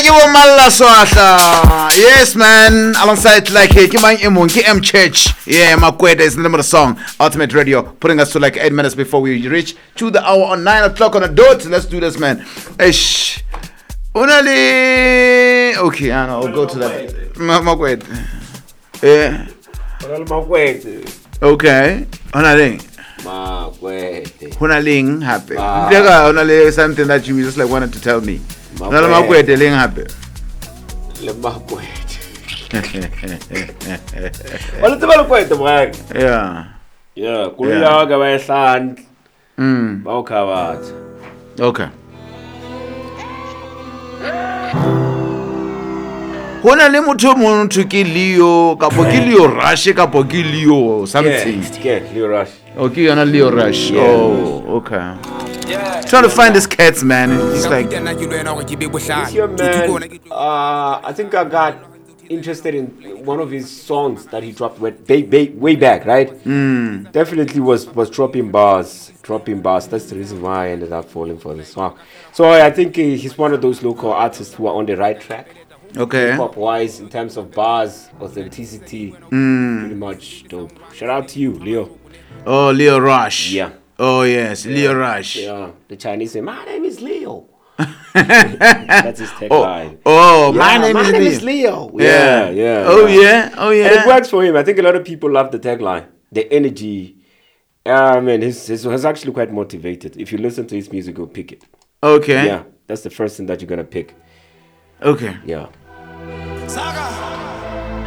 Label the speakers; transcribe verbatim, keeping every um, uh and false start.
Speaker 1: Yes, man. Alongside like Kimang Imon, K M Church. Yeah, Makwede is the name of the song. Ultimate Radio, putting us to like eight minutes before we reach to the hour on nine o'clock on the dot. Let's do this, man. Ish. Unali. Okay, I know. I'll go to that. Makwede. Yeah. Okay. Unali.
Speaker 2: Makwede.
Speaker 1: Hunaling happy. Unali something that you just like wanted to tell me. Unali Makwede ling happy.
Speaker 2: Le Makwede. Wala tse ba le kwete bra.
Speaker 1: Yeah.
Speaker 2: Yeah, kulula ga ba ehland.
Speaker 1: Mm.
Speaker 2: Ba o khabatha.
Speaker 1: Okay. Hona le motho mo ntho ke Leo kapo ke Leo Rush kapo ke Leo something.
Speaker 2: Yeah, Leo Rush.
Speaker 1: Okay, you're not Leo Rush.
Speaker 2: Yeah.
Speaker 1: Oh, okay. Trying to find this cats, man. It's like
Speaker 2: This your man. Uh, I think I got interested in one of his songs that he dropped way, way, way back, right?
Speaker 1: Mm.
Speaker 2: Definitely was was dropping bars, dropping bars. That's the reason why I ended up falling for this song. So I think he's one of those local artists who are on the right track.
Speaker 1: Okay.
Speaker 2: Pop wise, in terms of bars, authenticity,
Speaker 1: mm.
Speaker 2: pretty much dope. Shout out to you, Leo.
Speaker 1: Oh, Leo Rush.
Speaker 2: Yeah.
Speaker 1: Oh yes,
Speaker 2: yeah.
Speaker 1: Leo Rush.
Speaker 2: Yeah. The Chinese say, "My name is Leo." That's his tagline.
Speaker 1: Oh, oh
Speaker 2: yeah,
Speaker 1: my name,
Speaker 2: my
Speaker 1: is,
Speaker 2: name
Speaker 1: Leo.
Speaker 2: is Leo.
Speaker 1: Yeah,
Speaker 2: yeah. yeah
Speaker 1: oh
Speaker 2: yeah.
Speaker 1: yeah, oh yeah.
Speaker 2: And it works for him. I think a lot of people love the tagline, the energy. I mean, he's, he's, he's actually quite motivated. If you listen to his music, you'll pick it.
Speaker 1: Okay.
Speaker 2: Yeah, that's the first thing that you're gonna pick.
Speaker 1: Okay.
Speaker 2: Yeah.